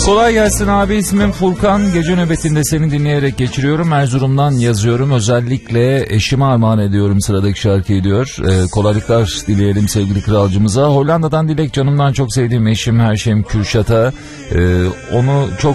Kolay gelsin abi, ismim Furkan. Gece nöbetinde seni dinleyerek geçiriyorum. Erzurum'dan yazıyorum. Özellikle eşime armağan ediyorum sıradaki şarkıyı diyor. Kolaylıklar dileyelim sevgili kralcımıza. Hollanda'dan Dilek, canımdan çok sevdiğim eşim, her şeyim Kürşat'a. Onu çok